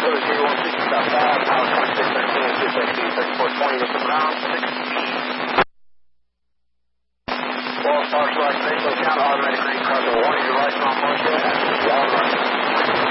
Well, Star Select, Base Count, automatic green, crossing warning device malfunction, and all right.